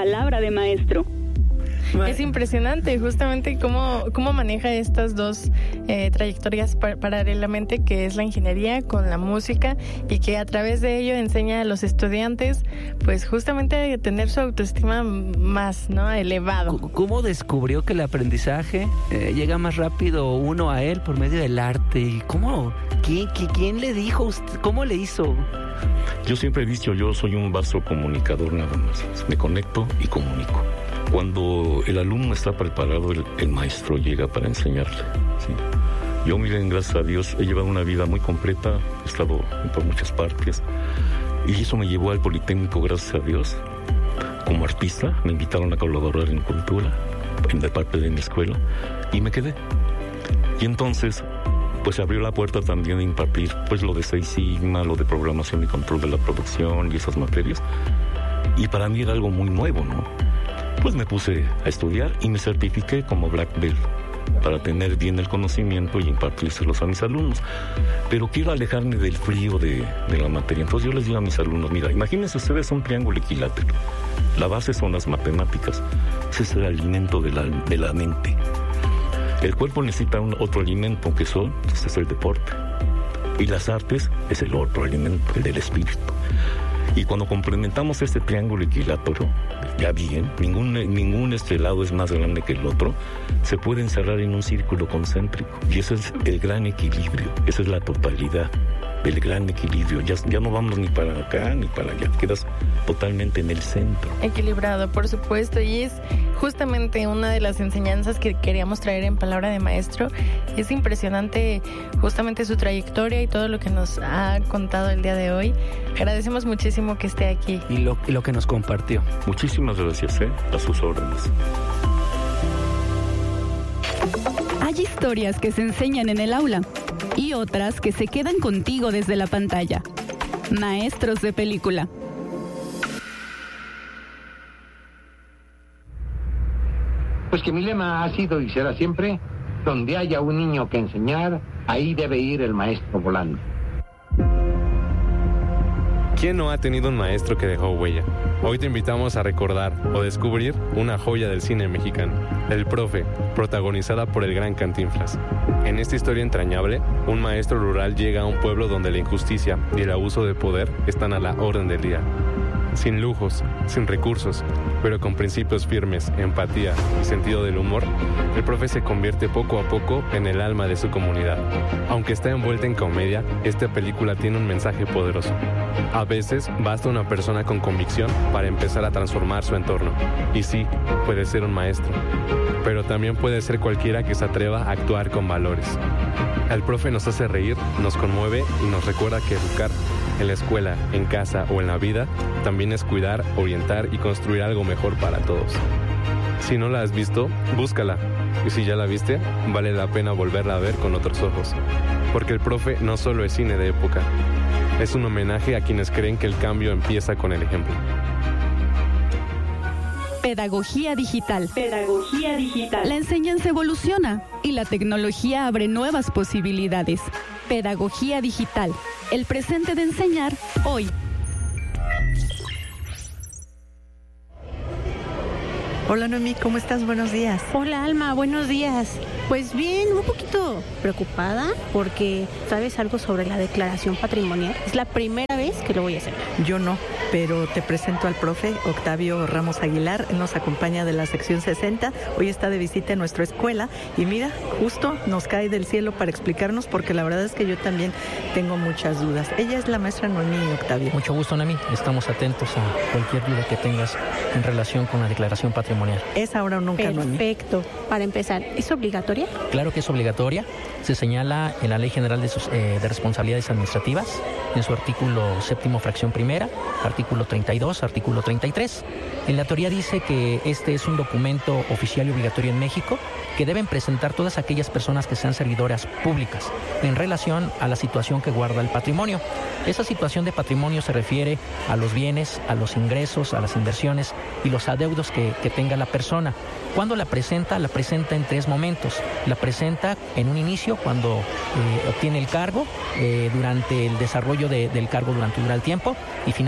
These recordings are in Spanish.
Palabra de Maestro. Es impresionante justamente cómo maneja estas dos trayectorias paralelamente, que es la ingeniería con la música, y que a través de ello enseña a los estudiantes pues justamente a tener su autoestima más, ¿no?, elevado. ¿Cómo descubrió que el aprendizaje llega más rápido uno a él por medio del arte? ¿Y cómo? ¿Quién le dijo? ¿Cómo le hizo? Yo siempre he dicho, yo soy un vaso comunicador nada más. Me conecto y comunico. Cuando el alumno está preparado, el maestro llega para enseñarle, ¿sí? Yo, miren, gracias a Dios, he llevado una vida muy completa, he estado por muchas partes, y eso me llevó al Politécnico, gracias a Dios. Como artista, me invitaron a colaborar en cultura, de parte de mi escuela, y me quedé. Y entonces, pues se abrió la puerta también de impartir, pues, lo de Seis Sigma, lo de programación y control de la producción y esas materias. Y para mí era algo muy nuevo, ¿no? Pues me puse a estudiar y me certifiqué como Black Belt para tener bien el conocimiento y impartírselos a mis alumnos. Pero quiero alejarme del frío de la materia. Entonces yo les digo a mis alumnos, mira, imagínense ustedes un triángulo equilátero. La base son las matemáticas. Ese es el alimento de la mente. El cuerpo necesita otro alimento que este es el deporte. Y las artes es el otro alimento, el del espíritu. Y cuando complementamos este triángulo equilátero, ya bien, ningún lado es más grande que el otro, se puede encerrar en un círculo concéntrico. Y ese es el gran equilibrio, esa es la totalidad del gran equilibrio. Ya no vamos ni para acá ni para allá, quedas totalmente en el centro. Equilibrado, por supuesto, y es justamente una de las enseñanzas que queríamos traer en Palabra de Maestro. Es impresionante justamente su trayectoria y todo lo que nos ha contado el día de hoy. Agradecemos muchísimo que esté aquí. Y lo que nos compartió. Muchísimas gracias, a sus órdenes. Hay historias que se enseñan en el aula y otras que se quedan contigo desde la pantalla. Maestros de película. Pues que mi lema ha sido y será siempre: donde haya un niño que enseñar, ahí debe ir el maestro volando. ¿Quién no ha tenido un maestro que dejó huella? Hoy te invitamos a recordar o descubrir una joya del cine mexicano, El Profe, protagonizada por el gran Cantinflas. En esta historia entrañable, un maestro rural llega a un pueblo donde la injusticia y el abuso de poder están a la orden del día. Sin lujos, sin recursos, pero con principios firmes, empatía y sentido del humor, el profe se convierte poco a poco en el alma de su comunidad. Aunque está envuelta en comedia, esta película tiene un mensaje poderoso. A veces basta una persona con convicción para empezar a transformar su entorno. Y sí, puede ser un maestro, pero también puede ser cualquiera que se atreva a actuar con valores. El profe nos hace reír, nos conmueve y nos recuerda que educar, en la escuela, en casa o en la vida, también es cuidar, orientar y construir algo mejor para todos. Si no la has visto, búscala. Y si ya la viste, vale la pena volverla a ver con otros ojos. Porque El Profe no solo es cine de época, es un homenaje a quienes creen que el cambio empieza con el ejemplo. Pedagogía digital. Pedagogía digital. La enseñanza evoluciona y la tecnología abre nuevas posibilidades. Pedagogía digital. El presente de enseñar hoy. Hola Noemí, ¿cómo estás? Buenos días. Hola Alma, buenos días. Pues bien, un poquito preocupada porque ¿sabes algo sobre la declaración patrimonial? Es la primera vez que lo voy a hacer. Yo no, pero te presento al profe Octavio Ramos Aguilar. Él nos acompaña de la sección 60. Hoy está de visita en nuestra escuela y mira, justo nos cae del cielo para explicarnos, porque la verdad es que yo también tengo muchas dudas. Ella es la maestra Noemí, Octavio. Mucho gusto, Noemí. Estamos atentos a cualquier duda que tengas en relación con la declaración patrimonial. Es ahora o nunca, Noemí. Perfecto. Para empezar, ¿es obligatoria? Claro que es obligatoria. Se señala en la Ley General de Responsabilidades Administrativas, en su artículo 7º, fracción primera, artículo 32, artículo 33. En la teoría dice que este es un documento oficial y obligatorio en México que deben presentar todas aquellas personas que sean servidoras públicas en relación a la situación que guarda el patrimonio. Esa situación de patrimonio se refiere a los bienes, a los ingresos, a las inversiones y los adeudos que tenga la persona. ¿Cuándo la presenta? La presenta en 3 momentos. La presenta en un inicio, cuando obtiene el cargo, durante el desarrollo del cargo, durante el tiempo, y finalmente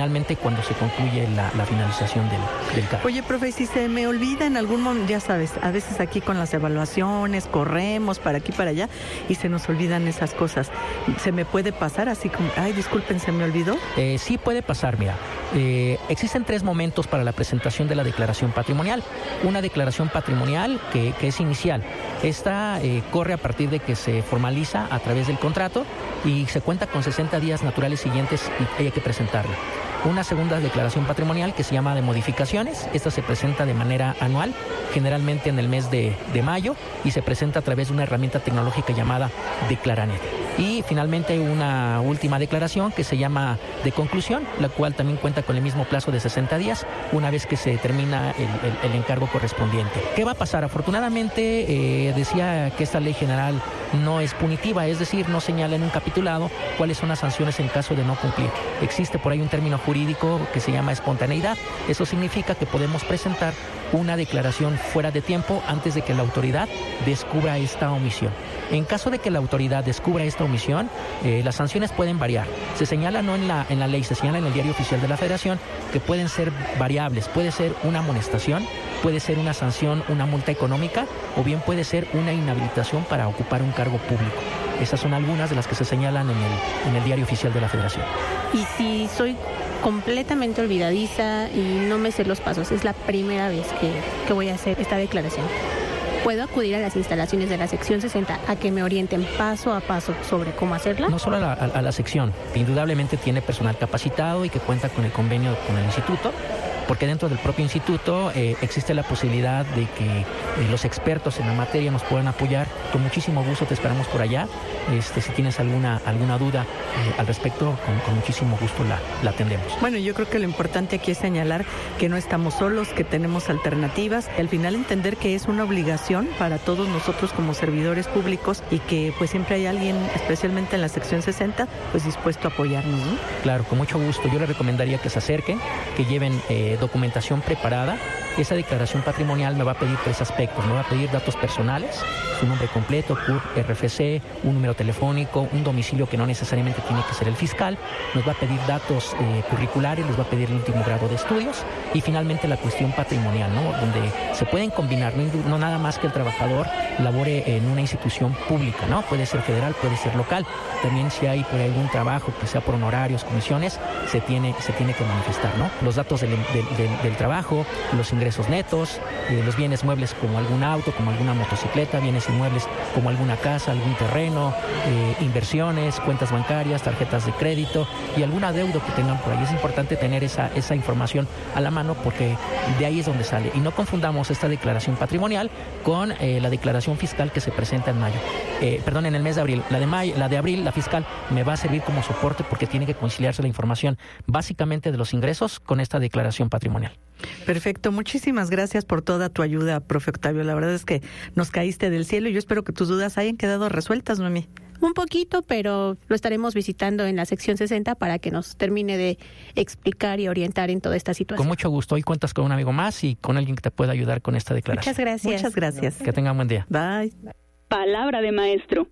cuando se concluye la finalización del cargo. Oye, profe, si se me olvida en algún momento, ya sabes, a veces aquí con las evaluaciones corremos para aquí para allá y se nos olvidan esas cosas. ¿Se me puede pasar así como, ay, disculpen, se me olvidó? Sí puede pasar, mira. Existen 3 momentos para la presentación de la declaración patrimonial. Una declaración patrimonial que es inicial. Esta corre a partir de que se formaliza a través del contrato y se cuenta con 60 días naturales siguientes y hay que presentarla. Una segunda declaración patrimonial que se llama de modificaciones. Esta se presenta de manera anual, generalmente en el mes de mayo, y se presenta a través de una herramienta tecnológica llamada Declaranet. Y finalmente una última declaración que se llama de conclusión, la cual también cuenta con el mismo plazo de 60 días, una vez que se termina el encargo correspondiente. ¿Qué va a pasar? Afortunadamente, decía que esta ley general no es punitiva, es decir, no señala en un capitulado cuáles son las sanciones en caso de no cumplir. Existe por ahí un término jurídico que se llama espontaneidad. Eso significa que podemos presentar una declaración fuera de tiempo antes de que la autoridad descubra esta omisión. En caso de que la autoridad descubra esta omisión, las sanciones pueden variar. Se señala no en la ley, se señala en el Diario Oficial de la Federación que pueden ser variables. Puede ser una amonestación, puede ser una sanción, una multa económica, o bien puede ser una inhabilitación para ocupar un cargo público. Esas son algunas de las que se señalan en el Diario Oficial de la Federación. Y si soy completamente olvidadiza y no me sé los pasos, es la primera vez que voy a hacer esta declaración, ¿puedo acudir a las instalaciones de la sección 60 a que me orienten paso a paso sobre cómo hacerla? No solo a la sección, indudablemente tiene personal capacitado y que cuenta con el convenio con el instituto, porque dentro del propio instituto existe la posibilidad de que los expertos en la materia nos puedan apoyar. Con muchísimo gusto te esperamos por allá. Si tienes alguna duda al respecto, con muchísimo gusto la atendemos. Bueno, yo creo que lo importante aquí es señalar que no estamos solos, que tenemos alternativas, y al final entender que es una obligación para todos nosotros como servidores públicos y que pues siempre hay alguien, especialmente en la sección 60, pues dispuesto a apoyarnos, ¿no? Claro, con mucho gusto. Yo les recomendaría que se acerquen, que lleven documentación preparada. Esa declaración patrimonial me va a pedir 3 aspectos. Me va a pedir datos personales, su nombre completo, CURP, RFC, un número telefónico, un domicilio que no necesariamente tiene que ser el fiscal. Nos va a pedir datos curriculares, les va a pedir el último grado de estudios y finalmente la cuestión patrimonial, ¿no? Donde se pueden combinar, no nada más que el trabajador labore en una institución pública, ¿no? Puede ser federal, puede ser local. También si hay por algún trabajo que sea por honorarios, comisiones, se tiene que manifestar, ¿no? Los datos del trabajo, los ingresos netos, los bienes muebles como algún auto, como alguna motocicleta, bienes inmuebles como alguna casa, algún terreno, inversiones, cuentas bancarias, tarjetas de crédito y alguna deuda que tengan por ahí. Es importante tener esa información a la mano porque de ahí es donde sale. Y no confundamos esta declaración patrimonial con la declaración fiscal que se presenta en mayo. En el mes de abril. La de abril, la fiscal, me va a servir como soporte porque tiene que conciliarse la información básicamente de los ingresos con esta declaración patrimonial. Perfecto, muchísimas gracias por toda tu ayuda, profe Octavio. La verdad es que nos caíste del cielo y yo espero que tus dudas hayan quedado resueltas, Noemí. Un poquito, pero lo estaremos visitando en la sección 60 para que nos termine de explicar y orientar en toda esta situación. Con mucho gusto. Hoy cuentas con un amigo más y con alguien que te pueda ayudar con esta declaración. Muchas gracias. Muchas gracias. Que tengan buen día. Bye. Palabra de maestro.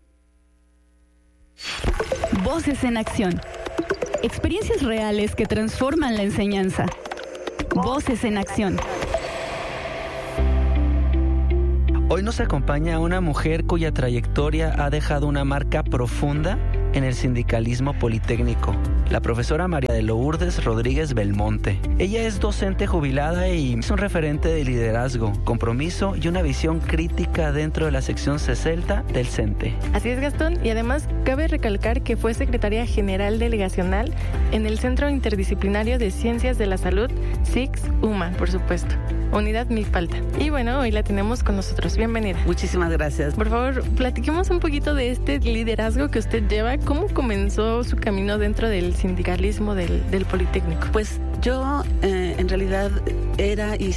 Voces en acción. Experiencias reales que transforman la enseñanza. Voces en acción. Hoy nos acompaña una mujer cuya trayectoria ha dejado una marca profunda en el sindicalismo politécnico, la profesora María de Lourdes Rodríguez Belmonte. Ella es docente jubilada y es un referente de liderazgo, compromiso y una visión crítica dentro de la sección 60 del CENTE. Así es, Gastón, y además cabe recalcar que fue secretaria general delegacional en el Centro Interdisciplinario de Ciencias de la Salud, CICS-UMA, por supuesto, Unidad Milpalta. Y bueno, hoy la tenemos con nosotros. Bienvenida. Muchísimas gracias. Por favor, platiquemos un poquito de este liderazgo que usted lleva. ¿Cómo comenzó su camino dentro del sindicalismo del Politécnico? Pues yo en realidad era y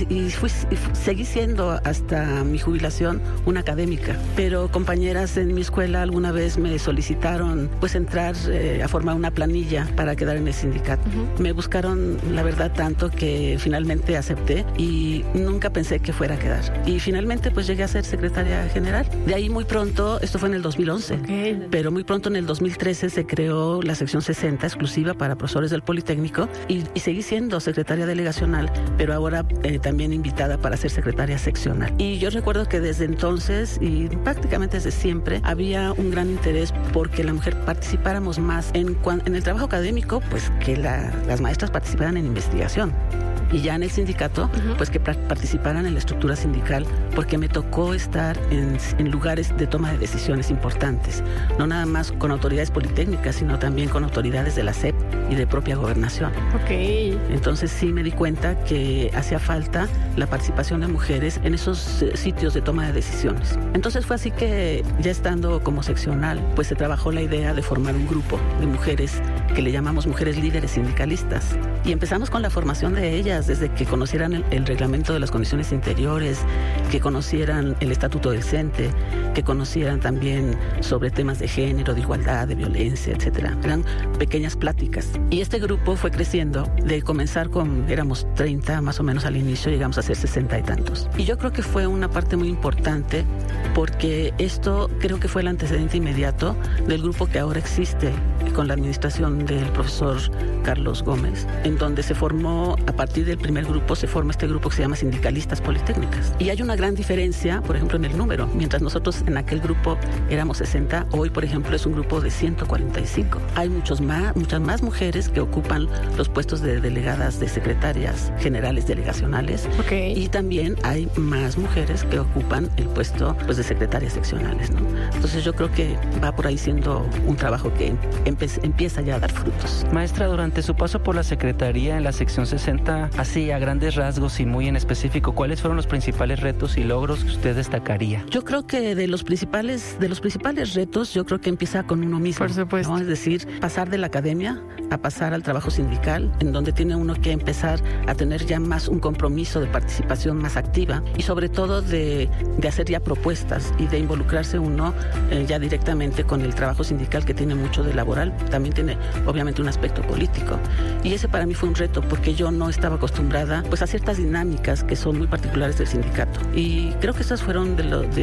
seguí siendo hasta mi jubilación una académica, pero compañeras en mi escuela alguna vez me solicitaron pues entrar a formar una planilla para quedar en el sindicato. Me buscaron, la verdad, tanto que finalmente acepté y nunca pensé que fuera a quedar. Y finalmente pues llegué a ser secretaria general. De ahí muy pronto, esto fue en el 2011, pero muy pronto en el 2013 se creó la sección 60 exclusiva para profesores del Politécnico y seguí siendo secretaria delegacional, pero ahora también invitada para ser secretaria seccional. Y yo recuerdo que desde entonces y prácticamente desde siempre había un gran interés porque la mujer participáramos más en el trabajo académico, pues que las maestras participaran en investigación. Y ya en el sindicato, pues que participaran en la estructura sindical, porque me tocó estar en lugares de toma de decisiones importantes, no nada más con autoridades politécnicas, sino también con autoridades de la SEP y de propia gobernación. Entonces sí me di cuenta que hacía falta la participación de mujeres en esos sitios de toma de decisiones. Entonces fue así que, ya estando como seccional, pues se trabajó la idea de formar un grupo de mujeres que le llamamos mujeres líderes sindicalistas. Y empezamos con la formación de ellas, desde que conocieran el reglamento de las condiciones interiores, que conocieran el estatuto decente, que conocieran también sobre temas de género, de igualdad, de violencia, etcétera. Eran pequeñas pláticas. Y este grupo fue creciendo, de comenzar éramos 30 más o menos al inicio, llegamos a ser 60 y tantos. Y yo creo que fue una parte muy importante, porque esto creo que fue el antecedente inmediato del grupo que ahora existe, con la administración del profesor Carlos Gómez, en donde se formó, a partir del primer grupo, se forma este grupo que se llama Sindicalistas Politécnicas. Y hay una gran diferencia, por ejemplo, en el número. Mientras nosotros en aquel grupo éramos 60, hoy, por ejemplo, es un grupo de 145. Hay muchas más mujeres que ocupan los puestos de delegadas, de secretarias generales delegacionales. Y también hay más mujeres que ocupan el puesto pues, de secretarias seccionales, ¿no? Entonces yo creo que va por ahí siendo un trabajo que empieza ya a dar frutos. Maestra, durante su paso por la Secretaría en la sección 60, así a grandes rasgos y muy en específico, ¿cuáles fueron los principales retos y logros que usted destacaría? Yo creo que de los principales retos, yo creo que empieza con uno mismo. Por supuesto. ¿No? Es decir, pasar de la academia a pasar al trabajo sindical, en donde tiene uno que empezar a tener ya más un compromiso de participación más activa y sobre todo de hacer ya propuestas y de involucrarse uno ya directamente con el trabajo sindical, que tiene mucho de laboral, también tiene obviamente un aspecto político. Y ese para mí fue un reto, porque yo no estaba acostumbrada pues a ciertas dinámicas que son muy particulares del sindicato. Y creo que esos fueron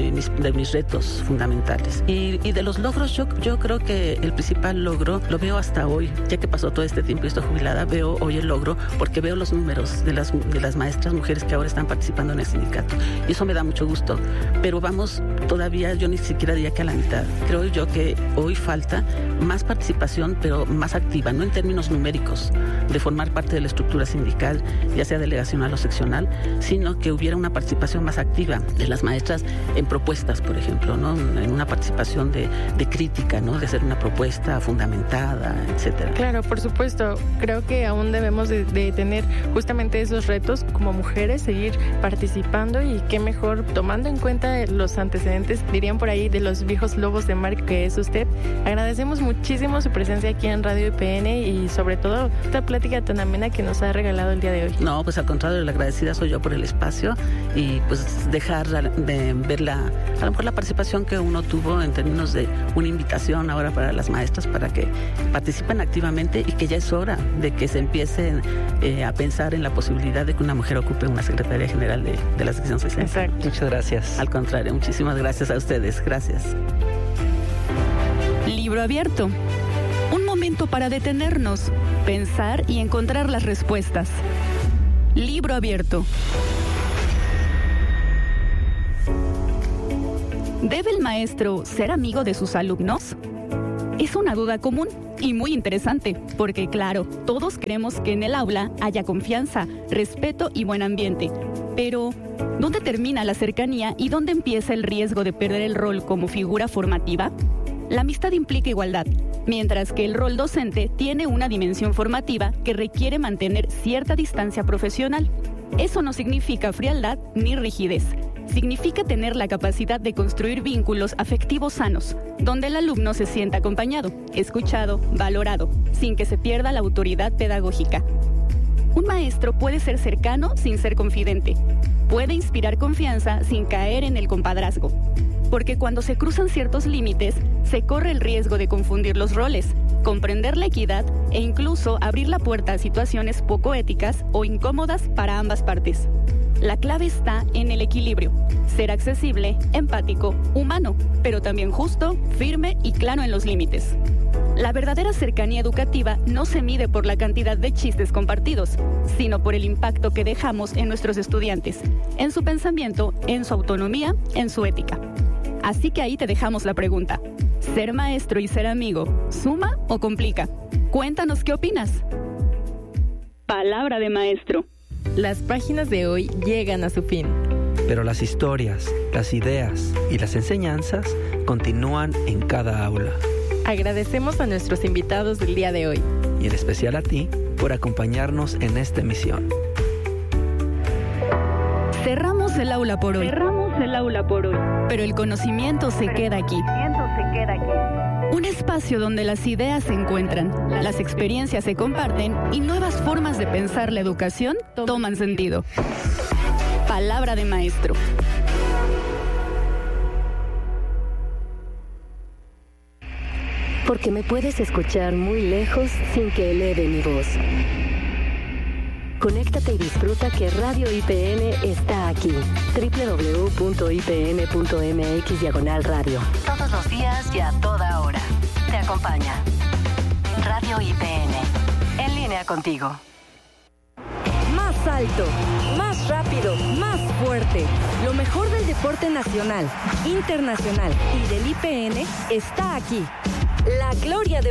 de mis retos fundamentales. Y de los logros, yo creo que el principal logro lo veo hasta hoy, ya que pasó todo este tiempo y estoy jubilada, veo hoy el logro porque veo los números de las maestras mujeres que ahora están participando en el sindicato. Y eso me da mucho gusto. Pero vamos, todavía yo ni siquiera diría que a la mitad. Creo yo que hoy falta más participación, pero más activa, no en términos numéricos, de formar parte de la estructura sindical, ya sea delegacional o seccional, sino que hubiera una participación más activa de las maestras en propuestas, por ejemplo, ¿no? En una participación de crítica, ¿no? De hacer una propuesta fundamentada, etcétera. Claro, por supuesto. Creo que aún debemos de tener justamente esos retos como mujeres, seguir participando, y qué mejor tomando en cuenta los antecedentes, dirían por ahí, de los viejos lobos de mar que es usted. Agradecemos muchísimo su presencia aquí en Radio IPN y sobre todo esta plática tan amena que nos ha regalado el día de hoy. No, pues al contrario, la agradecida soy yo por el espacio y pues dejar de ver a lo mejor la participación que uno tuvo en términos de una invitación ahora para las maestras para que participen activamente, y que ya es hora de que se empiecen a pensar en la posibilidad de que una mujer ocupe una secretaría general de la sección 60. Exacto. Muchas gracias. Al contrario, muchísimas gracias a ustedes. Gracias. Libro abierto. Un momento para detenernos, pensar y encontrar las respuestas. Libro abierto. ¿Debe el maestro ser amigo de sus alumnos? Es una duda común y muy interesante, porque claro, todos queremos que en el aula haya confianza, respeto y buen ambiente. Pero, ¿dónde termina la cercanía y dónde empieza el riesgo de perder el rol como figura formativa? La amistad implica igualdad, mientras que el rol docente tiene una dimensión formativa que requiere mantener cierta distancia profesional. Eso no significa frialdad ni rigidez. Significa tener la capacidad de construir vínculos afectivos sanos, donde el alumno se sienta acompañado, escuchado, valorado, sin que se pierda la autoridad pedagógica. Un maestro puede ser cercano sin ser confidente. Puede inspirar confianza sin caer en el compadrazgo. Porque cuando se cruzan ciertos límites, se corre el riesgo de confundir los roles, comprender la equidad e incluso abrir la puerta a situaciones poco éticas o incómodas para ambas partes. La clave está en el equilibrio. Ser accesible, empático, humano, pero también justo, firme y claro en los límites. La verdadera cercanía educativa no se mide por la cantidad de chistes compartidos, sino por el impacto que dejamos en nuestros estudiantes, en su pensamiento, en su autonomía, en su ética. Así que ahí te dejamos la pregunta. ¿Ser maestro y ser amigo suma o complica? Cuéntanos qué opinas. Palabra de maestro. Las páginas de hoy llegan a su fin. Pero las historias, las ideas y las enseñanzas continúan en cada aula. Agradecemos a nuestros invitados del día de hoy. Y en especial a ti por acompañarnos en esta emisión. Cerramos el aula por hoy. Pero el conocimiento se queda aquí. Un espacio donde las ideas se encuentran, las experiencias se comparten y nuevas formas de pensar la educación toman sentido. Palabra de maestro. Porque me puedes escuchar muy lejos sin que eleve mi voz. Conéctate y disfruta que Radio IPN está aquí. www.ipn.mx/radio. Todos los días y a toda hora. Te acompaña. Radio IPN. En línea contigo. Más alto, más rápido, más fuerte. Lo mejor del deporte nacional, internacional y del IPN está aquí. La gloria de